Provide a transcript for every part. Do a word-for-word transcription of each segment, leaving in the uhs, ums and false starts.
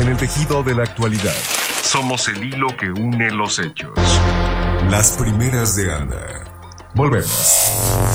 en el tejido de la actualidad. Somos el hilo que une los hechos. Las primeras de Anda. Volvemos.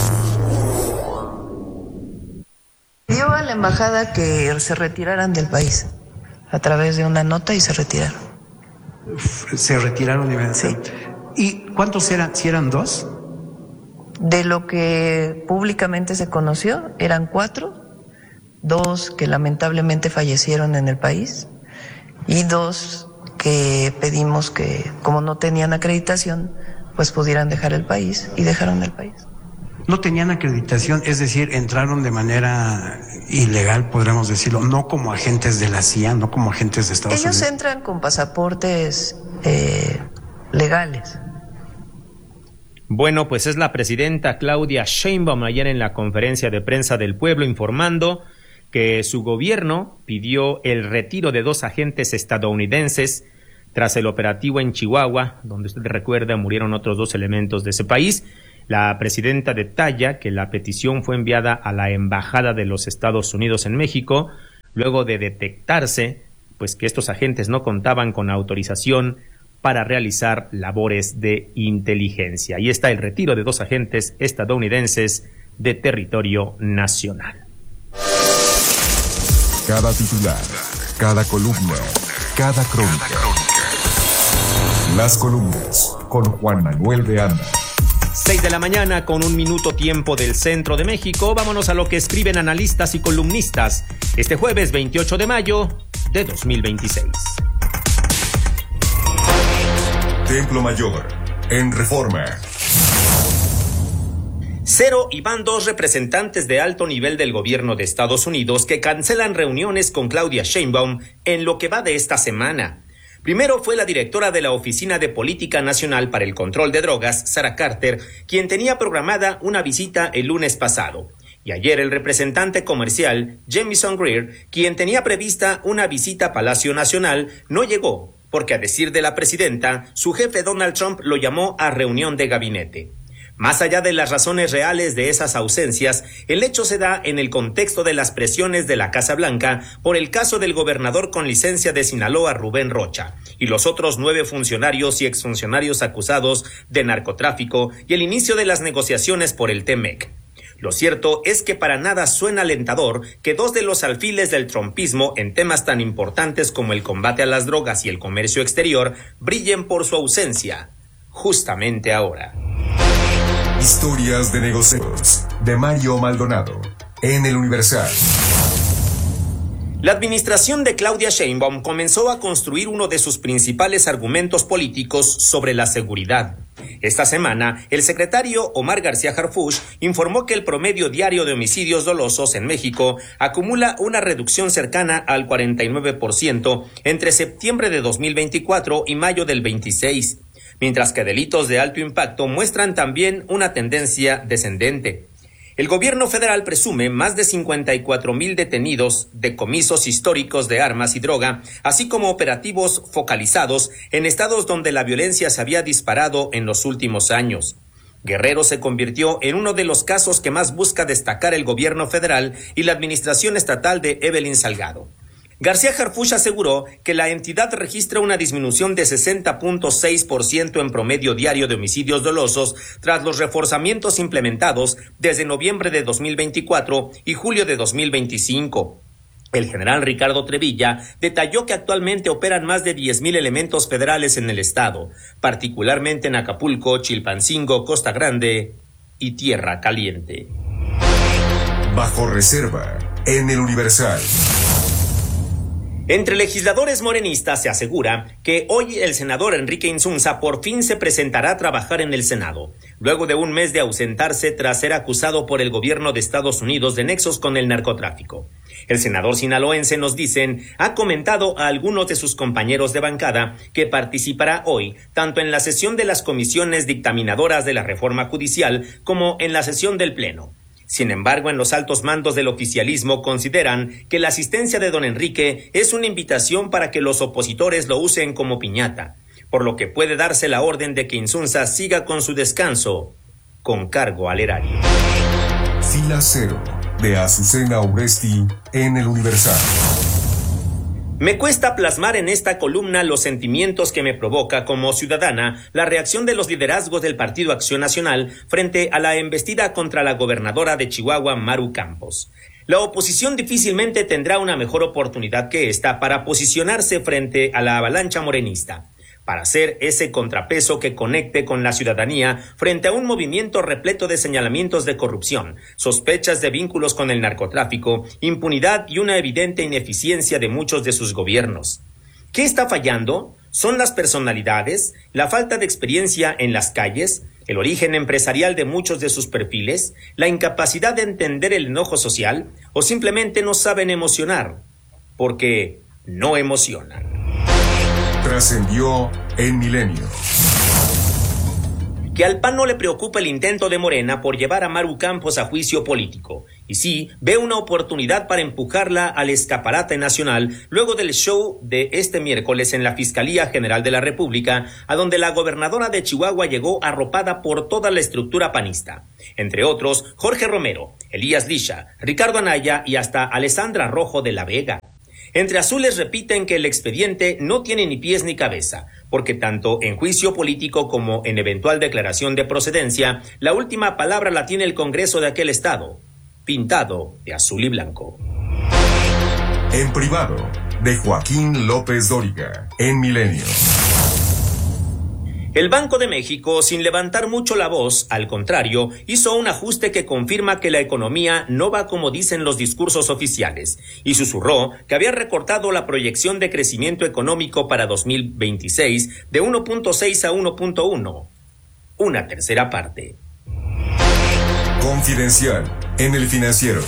Dio a la embajada que se retiraran del país a través de una nota y se retiraron. Se retiraron inmediatamente. Sí. ¿Y cuántos eran? ¿Si eran dos? De lo que públicamente se conoció, eran cuatro. Dos que lamentablemente fallecieron en el país y dos que pedimos que, como no tenían acreditación, pues pudieran dejar el país, y dejaron el país. No tenían acreditación, es decir, entraron de manera ilegal, podríamos decirlo, no como agentes de la C I A, no como agentes de Estados Ellos Unidos. Ellos entran con pasaportes eh, legales. Bueno, pues es la presidenta Claudia Sheinbaum ayer en la conferencia de prensa del pueblo informando que su gobierno pidió el retiro de dos agentes estadounidenses tras el operativo en Chihuahua, donde usted recuerda murieron otros dos elementos de ese país. La presidenta detalla que la petición fue enviada a la Embajada de los Estados Unidos en México, luego de detectarse pues que estos agentes no contaban con autorización para realizar labores de inteligencia. Ahí está el retiro de dos agentes estadounidenses de territorio nacional. Cada titular, cada columna, cada crónica. Las columnas con Juan Manuel de Anda. Seis de la mañana con un minuto tiempo del centro de México. Vámonos a lo que escriben analistas y columnistas este jueves veintiocho de mayo de dos mil veintiséis. Templo Mayor, en Reforma. Cero y van dos representantes de alto nivel del gobierno de Estados Unidos que cancelan reuniones con Claudia Sheinbaum en lo que va de esta semana. Primero fue la directora de la Oficina de Política Nacional para el Control de Drogas, Sarah Carter, quien tenía programada una visita el lunes pasado. Y ayer el representante comercial, Jamieson Greer, quien tenía prevista una visita a Palacio Nacional, no llegó, porque a decir de la presidenta, su jefe Donald Trump lo llamó a reunión de gabinete. Más allá de las razones reales de esas ausencias, el hecho se da en el contexto de las presiones de la Casa Blanca por el caso del gobernador con licencia de Sinaloa, Rubén Rocha, y los otros nueve funcionarios y exfuncionarios acusados de narcotráfico y el inicio de las negociaciones por el T M E C. Lo cierto es que para nada suena alentador que dos de los alfiles del trumpismo en temas tan importantes como el combate a las drogas y el comercio exterior brillen por su ausencia, justamente ahora. Historias de negocios, de Mario Maldonado, en El Universal. La administración de Claudia Sheinbaum comenzó a construir uno de sus principales argumentos políticos sobre la seguridad. Esta semana, el secretario Omar García Harfuch informó que el promedio diario de homicidios dolosos en México acumula una reducción cercana al cuarenta y nueve por ciento entre septiembre de dos mil veinticuatro y mayo del veintiséis. Mientras que delitos de alto impacto muestran también una tendencia descendente. El gobierno federal presume más de cincuenta y cuatro mil detenidos, decomisos históricos de armas y droga, así como operativos focalizados en estados donde la violencia se había disparado en los últimos años. Guerrero se convirtió en uno de los casos que más busca destacar el gobierno federal y la administración estatal de Evelyn Salgado. García Harfuch aseguró que la entidad registra una disminución de sesenta punto seis por ciento en promedio diario de homicidios dolosos tras los reforzamientos implementados desde noviembre de dos mil veinticuatro y julio de dos mil veinticinco. El general Ricardo Trevilla detalló que actualmente operan más de diez mil elementos federales en el estado, particularmente en Acapulco, Chilpancingo, Costa Grande y Tierra Caliente. Bajo reserva, en El Universal. Entre legisladores morenistas se asegura que hoy el senador Enrique Insunza por fin se presentará a trabajar en el Senado, luego de un mes de ausentarse tras ser acusado por el gobierno de Estados Unidos de nexos con el narcotráfico. El senador sinaloense, nos dicen, ha comentado a algunos de sus compañeros de bancada que participará hoy tanto en la sesión de las comisiones dictaminadoras de la reforma judicial como en la sesión del Pleno. Sin embargo, en los altos mandos del oficialismo consideran que la asistencia de don Enrique es una invitación para que los opositores lo usen como piñata, por lo que puede darse la orden de que Insunza siga con su descanso con cargo al erario. Fila Cero, de Azucena Urresti, en El Universal. Me cuesta plasmar en esta columna los sentimientos que me provoca como ciudadana la reacción de los liderazgos del Partido Acción Nacional frente a la embestida contra la gobernadora de Chihuahua, Maru Campos. La oposición difícilmente tendrá una mejor oportunidad que esta para posicionarse frente a la avalancha morenista, para hacer ese contrapeso que conecte con la ciudadanía frente a un movimiento repleto de señalamientos de corrupción, sospechas de vínculos con el narcotráfico, impunidad y una evidente ineficiencia de muchos de sus gobiernos. ¿Qué está fallando? ¿Son las personalidades, la falta de experiencia en las calles, el origen empresarial de muchos de sus perfiles, la incapacidad de entender el enojo social o simplemente no saben emocionar? Porque no emocionan. Trascendió en Milenio. Que al P A N no le preocupa el intento de Morena por llevar a Maru Campos a juicio político, y sí ve una oportunidad para empujarla al escaparate nacional luego del show de este miércoles en la Fiscalía General de la República, a donde la gobernadora de Chihuahua llegó arropada por toda la estructura panista, entre otros Jorge Romero, Elías Lisha, Ricardo Anaya y hasta Alessandra Rojo de la Vega. Entre azules repiten que el expediente no tiene ni pies ni cabeza, porque tanto en juicio político como en eventual declaración de procedencia, la última palabra la tiene el Congreso de aquel estado, pintado de azul y blanco. En privado, de Joaquín López Dóriga, en Milenio. El Banco de México, sin levantar mucho la voz, al contrario, hizo un ajuste que confirma que la economía no va como dicen los discursos oficiales, y susurró que había recortado la proyección de crecimiento económico para dos mil veintiséis de uno punto seis a uno punto uno, una tercera parte. Confidencial, en El Financiero.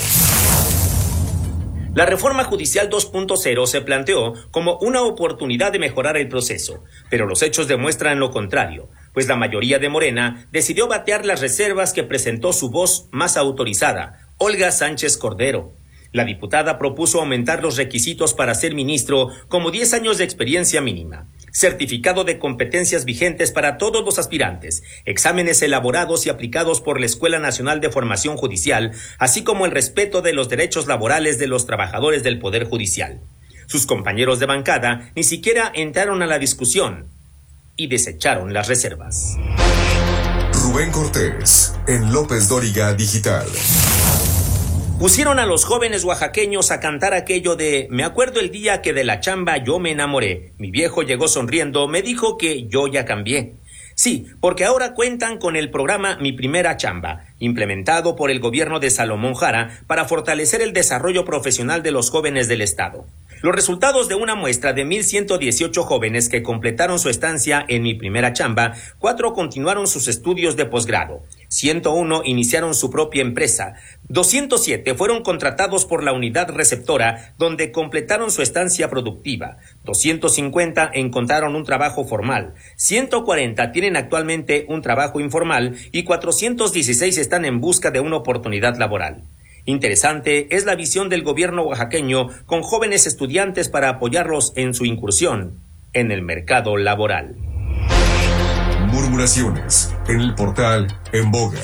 La reforma judicial dos punto cero se planteó como una oportunidad de mejorar el proceso, pero los hechos demuestran lo contrario, pues la mayoría de Morena decidió batear las reservas que presentó su voz más autorizada, Olga Sánchez Cordero. La diputada propuso aumentar los requisitos para ser ministro como diez años de experiencia mínima, certificado de competencias vigentes para todos los aspirantes, exámenes elaborados y aplicados por la Escuela Nacional de Formación Judicial, así como el respeto de los derechos laborales de los trabajadores del Poder Judicial. Sus compañeros de bancada ni siquiera entraron a la discusión y desecharon las reservas. Rubén Cortés, en López Dóriga Digital. Pusieron a los jóvenes oaxaqueños a cantar aquello de «Me acuerdo el día que de la chamba yo me enamoré. Mi viejo llegó sonriendo, me dijo que yo ya cambié». Sí, porque ahora cuentan con el programa Mi Primera Chamba, implementado por el gobierno de Salomón Jara para fortalecer el desarrollo profesional de los jóvenes del estado. Los resultados de una muestra de mil ciento dieciocho jóvenes que completaron su estancia en Mi Primera Chamba, cuatro continuaron sus estudios de posgrado, ciento uno iniciaron su propia empresa, doscientos siete fueron contratados por la unidad receptora donde completaron su estancia productiva, doscientos cincuenta encontraron un trabajo formal, ciento cuarenta tienen actualmente un trabajo informal y cuatrocientos dieciséis están en busca de una oportunidad laboral. Interesante es la visión del gobierno oaxaqueño con jóvenes estudiantes para apoyarlos en su incursión en el mercado laboral. Murmuraciones en el portal En Boga.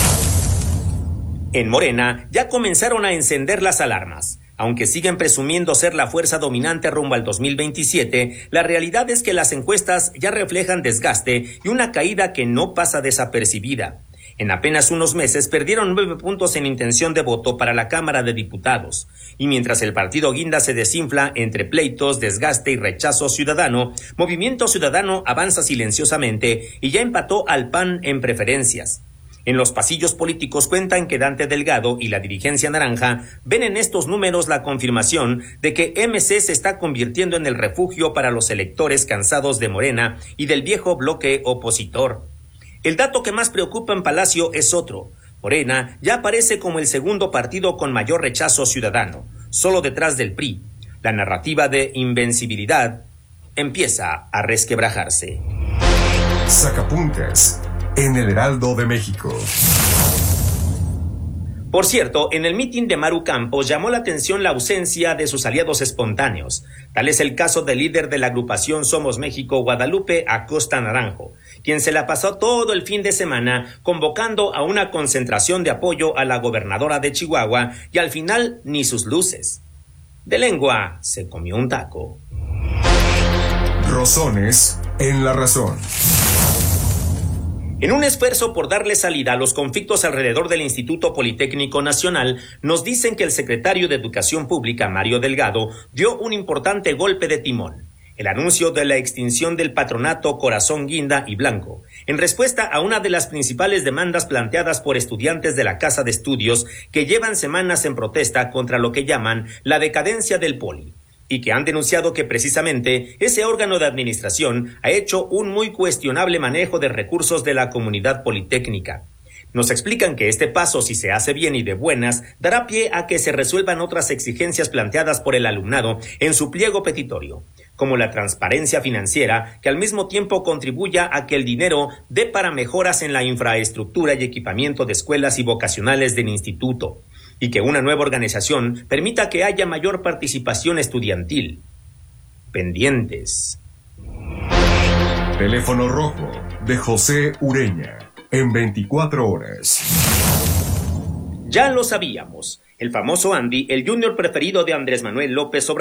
En Morena ya comenzaron a encender las alarmas. Aunque siguen presumiendo ser la fuerza dominante rumbo al dos mil veintisiete, la realidad es que las encuestas ya reflejan desgaste y una caída que no pasa desapercibida. En apenas unos meses perdieron nueve puntos en intención de voto para la Cámara de Diputados. Y mientras el partido Guinda se desinfla entre pleitos, desgaste y rechazo ciudadano, Movimiento Ciudadano avanza silenciosamente y ya empató al P A N en preferencias. En los pasillos políticos cuentan que Dante Delgado y la dirigencia naranja ven en estos números la confirmación de que M C se está convirtiendo en el refugio para los electores cansados de Morena y del viejo bloque opositor. El dato que más preocupa en Palacio es otro. Morena ya aparece como el segundo partido con mayor rechazo ciudadano, solo detrás del P R I. La narrativa de invencibilidad empieza a resquebrajarse. Sacapuntas en el Heraldo de México. Por cierto, en el mitin de Maru Campos llamó la atención la ausencia de sus aliados espontáneos. Tal es el caso del líder de la agrupación Somos México, Guadalupe Acosta Naranjo, quien se la pasó todo el fin de semana convocando a una concentración de apoyo a la gobernadora de Chihuahua y al final ni sus luces. De lengua se comió un taco. Rosones en la razón. En un esfuerzo por darle salida a los conflictos alrededor del Instituto Politécnico Nacional, nos dicen que el secretario de Educación Pública, Mario Delgado, dio un importante golpe de timón: el anuncio de la extinción del patronato Corazón Guinda y Blanco, en respuesta a una de las principales demandas planteadas por estudiantes de la Casa de Estudios que llevan semanas en protesta contra lo que llaman la decadencia del Poli, y que han denunciado que precisamente ese órgano de administración ha hecho un muy cuestionable manejo de recursos de la comunidad politécnica. Nos explican que este paso, si se hace bien y de buenas, dará pie a que se resuelvan otras exigencias planteadas por el alumnado en su pliego petitorio, como la transparencia financiera, que al mismo tiempo contribuya a que el dinero dé para mejoras en la infraestructura y equipamiento de escuelas y vocacionales del instituto, y que una nueva organización permita que haya mayor participación estudiantil. Pendientes. Teléfono rojo de José Ureña en veinticuatro horas. Ya lo sabíamos. El famoso Andy, el junior preferido de Andrés Manuel López Obrador,